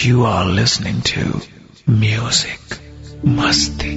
You are listening to Music Masti.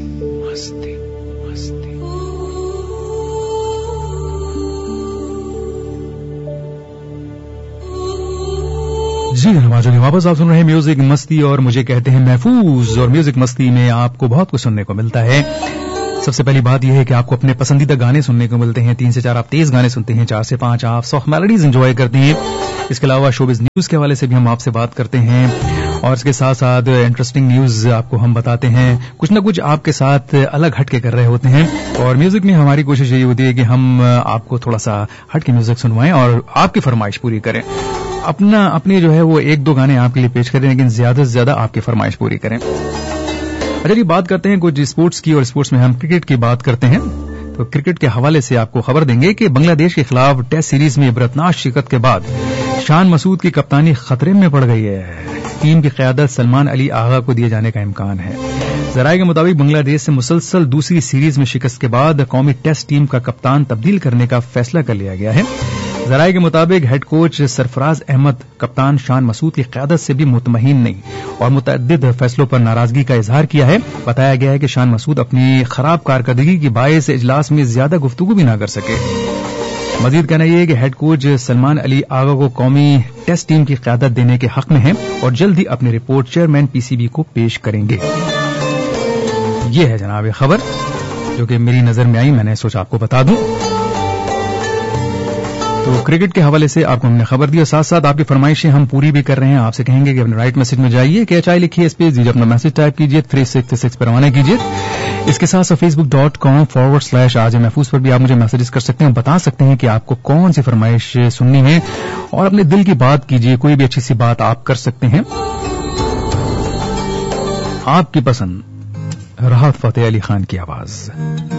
जी नवाजों, वापस आप सुन रहे हैं म्यूजिक मस्ती और मुझे कहते हैं महफूज। और म्यूजिक मस्ती में आपको बहुत कुछ सुनने को मिलता है। सबसे पहली बात यह है कि आपको अपने पसंदीदा गाने सुनने को मिलते हैं। 3 से 4 आप तेज गाने सुनते हैं, 4 से 5 आप सॉफ्ट मेलोडीज एंजॉय करते हैं। इसके अलावा शोबिज न्यूज के हवाले से भी हम आपसे बात करते हैं और इसके साथ साथ इंटरेस्टिंग न्यूज आपको हम बताते हैं। कुछ ना कुछ आपके साथ अलग हटके कर रहे होते हैं और म्यूजिक में हमारी कोशिश यही होती है कि हम आपको थोड़ा सा हटके म्यूजिक सुनवाएं और आपकी फरमाइश पूरी करें। अपनी जो है वो 1-2 गाने आपके लिए पेश करें, लेकिन ज्यादा से ज्यादा आपकी फरमाइश पूरी करें। चलिए बात करते हैं कुछ स्पोर्ट्स की, और स्पोर्ट्स में हम क्रिकेट की बात करते हैं। तो क्रिकेट के हवाले से आपको खबर देंगे कि बांग्लादेश के खिलाफ टेस्ट सीरीज में इबरतनाक शिकस्त के बाद शान मसूद की कप्तानी खतरे में पड़ गई है। टीम की क़यादत सलमान अली आगा को दिए जाने का इम्कान है। ज़राए के मुताबिक बांग्लादेश से मुसलसल दूसरी सीरीज में शिकस्त के बाद कौमी टेस्ट टीम का कप्तान तब्दील करने का फैसला कर लिया गया है। ज़राए के मुताबिक हेड कोच सरफराज अहमद कप्तान शान मसूद की क़यादत से भी मुतमईन नहीं और मुतअद्दिद फैसलों पर नाराजगी का इजहार किया है। बताया गया है कि शान मसूद अपनी खराब कारकर्दगी की बायस इजलास में ज्यादा गुफ्तगू भी ना कर सके। मजीद कहना यह है कि हेड कोच सलमान अली आगा को कौमी टेस्ट टीम की क़यादत देने के हक में है और जल्द ही अपनी रिपोर्ट चेयरमैन पीसीबी को पेश करेंगे। ये है जनाब खबर जो कि मेरी नजर में आई, मैंने सोचा आपको बता दूं। तो क्रिकेट के हवाले से आपको हमने खबर दी और साथ साथ आपकी फरमाइशें हम पूरी भी कर रहे हैं। आपसे कहेंगे कि अपने राइट मैसेज में जाइए, KHI लिखिए, स्पेस दीजिए, अपना मैसेज टाइप कीजिए, 3666 पर रवाना कीजिए। इसके साथ साथ facebook.com/RJ महफूज पर भी आप मुझे मैसेजेस कर सकते हैं, बता सकते हैं कि आपको कौन सी फरमाइश सुननी है और अपने दिल की बात कीजिए। कोई भी अच्छी सी बात आप कर सकते हैं। आपकी पसंद राहत फतेह अली खान की आवाज।